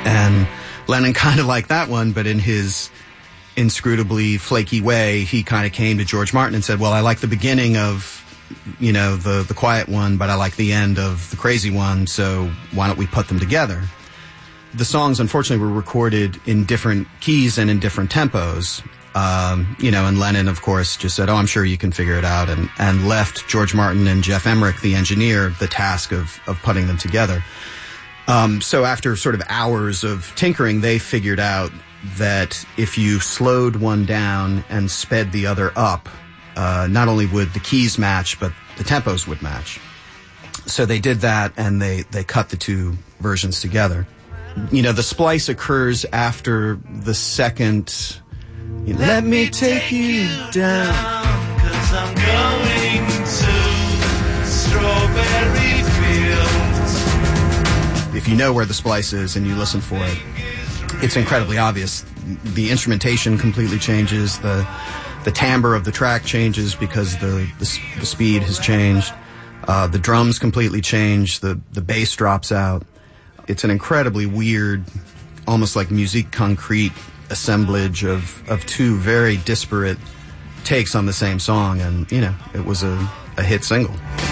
And Lennon kind of liked that one, but in his inscrutably flaky way, he kind of came to George Martin and said, well, I like the beginning of, the quiet one, but I like the end of the crazy one, so why don't we put them together? The songs, unfortunately, were recorded in different keys and in different tempos. And Lennon, of course, just said, I'm sure you can figure it out, and left George Martin and Jeff Emerick, the engineer, the task of putting them together. So after sort of hours of tinkering, they figured out that if you slowed one down and sped the other up, not only would the keys match, but the tempos would match. So they did that, and they cut the two versions together. The splice occurs after the second... Let me take you down, 'cause I'm going to Strawberry Fields. If you know where the splice is and you listen for it, it's incredibly obvious. The instrumentation completely changes. The timbre of the track changes because the speed has changed. The drums completely change. The bass drops out. It's an incredibly weird, almost like musique concrete assemblage of two very disparate takes on the same song, and it was a hit single.